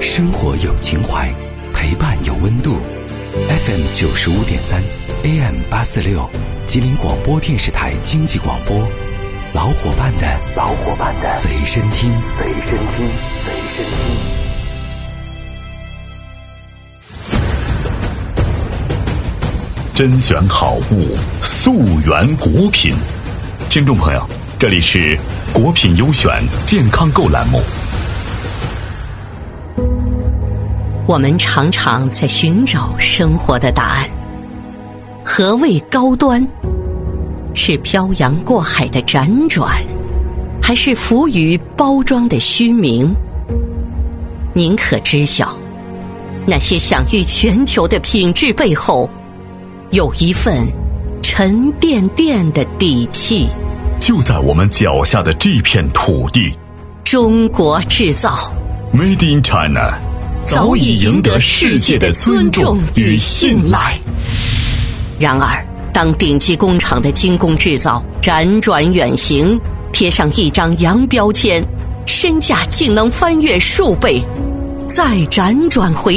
生活有情怀，陪伴有温度。FM 95.3 AM 846，吉林广播电视台经济广播，老伙伴的随身听。 甄选好物，溯源果品。听众朋友，这里是果品优选健康购栏目。 我们常常在寻找生活的答案。何谓高端？是漂洋过海的辗转，还是浮于包装的虚名？您可知晓，那些享誉全球的品质背后，有一份沉甸甸的底气。 就在我们脚下的这片土地， 中国制造 Made in China 早已赢得世界的尊重与信赖。 然而，当顶级工厂的精工制造辗转远行，贴上一张洋标签，身价竟能翻越数倍，再辗转回